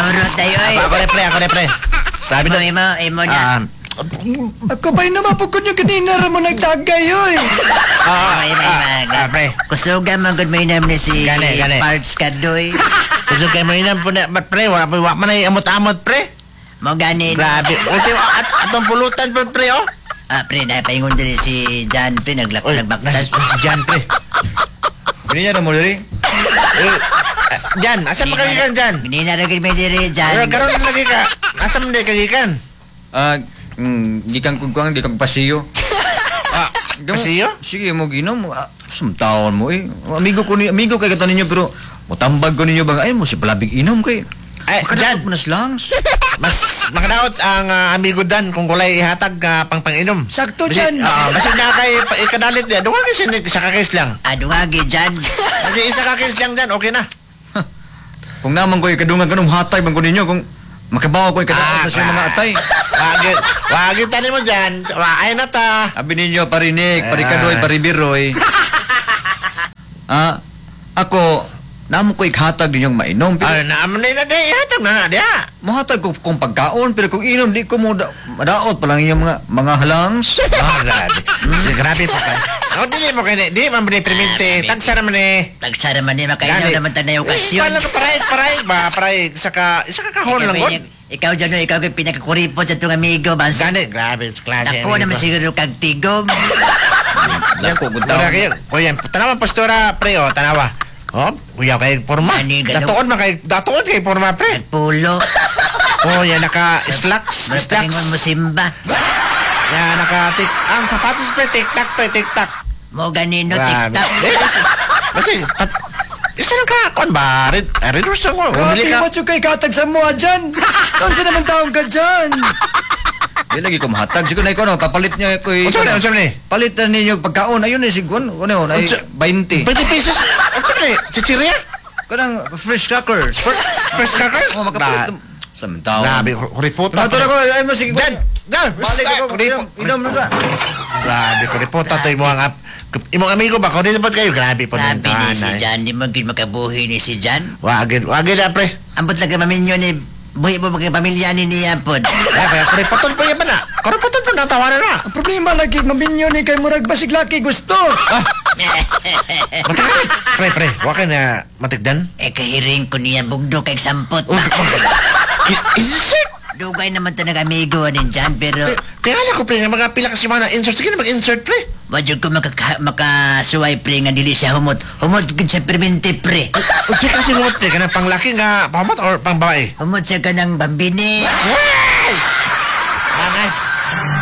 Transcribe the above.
Urot tayo eh. Ako na pre. Grabe na. Imo na. Ako ba'y namapag ko nyo ganina mo nagtagay, oy. Pre. Kusuga man gud may nam ni si Gani. Parts Kadoy. Kusog kayo mo inam po na, pre, wala man ay amot-amot, pre. Mo ganin. Grabe. Ito, atong pulutan po, pre, oh. Pre, napaingon din si John, pre, nagbaktas. Si Jan, pre. Bininya na mo diri. Jan, asa makagikan, Jan? Hindi na rin may diri, John. Karoon na lagi ka. Asa mo na kagikan? Gikan kugkuang, gikan pasiyo. Pasiyo? Sige mo ginom. Sumtaon mo eh. Amigo kay kato ninyo pero mutambag ko ninyo ba ay mo si palabig inom kay. Ay, Jan. Makadaot mo na slangs. Mas makadaot ang amigo Dan kung kulay ihatag pang-inom. Sakto dyan. Basig na kay ikadalit niya. Doon ka kasi isa kakis lang. Adungagi, John. Kasi isa kakis lang dyan, okay na. Kung naman ko ikadungan kanong hatay bang ko ninyo kung makabawa ko ikadaot na sa mga atay. Wagin tani mo dyan. Ay na ta. Abi ninyo parinik, parikadoy, paribiroy. Ako namo ko ikhatag ninyong mainom pero Naaman na ihatag na diya. mohatag ko kung pagkaon pero kung inom di ko mo madaot pa lang inyong mga halangs. Grabe. Grabe pa ka. Dili mo kaya, di man biniprimente. Tagsa naman eh. Tagsara man ni makainaw naman tanay okasyon. Paano ka paray. Isa ka kahon lang ko. Ikaw dyan, ikaw kay pinakakuripot sa itong amigo, bansa. Gani, grabe, klase. Ako naman siguro kag tigom. Dako gud tawo. Kuya, tanawa pastora pre o tanawa. Oh, kuya kay forma. Ani, ganun. Datoon kay forma pre. Pulo. Oh, yan naka slacks. Palingon mo simba. Yan naka ang sapatos pre tik-tak. Mo ganino, Grabe. tiktak. Kasi isa lang ka kon ba? Red Rose mo. Bumili Grabe ka. mo kay katag sa mua dyan. Ano naman taong ka dyan? Di lagi ko mahatag siguro na ikaw no papalit niya ko Unsa man ni? palitan ninyo pagkaon ayun ni siguro ano ay 20. 20 pesos. Unsa man ni? Chichirya? Kanang fresh crackers. First cracker? Oh makapalit samtaw. Grabe, kuriputa. Tato na ko ay mo sige. Dan! Balik ko inom na. Grabe, kuriputa to imong amigo ba? Kung di dapat kayo, grabe po. Sabi ni si Jan, di mo makabuhi ni si Jan. Wagin na pre. Ambot lang kamaminyo ni buhi mo mga pamilya ni niya po. Kaya kuriputon po yan ba na? Kuriputon po na, tawanan na. Ang problema lagi, maminyo ni kay murag basig laki gusto. Matigdan. Pre, wakin na matigdan. Kahiring ko niya bugdo kay sampot. Insert! Dugay naman ito amigo ni Jan, pero Kaya ko pre, mga pila kasi mga insert. Sige na mag-insert pre. wadyo ko makasuway pre nga dili siya humot. Humot gud sa permente pre. Unsa kasi humot pre, kanang panglaki nga pamot or pang babae? Humot siya ka ng bambini. Mangas!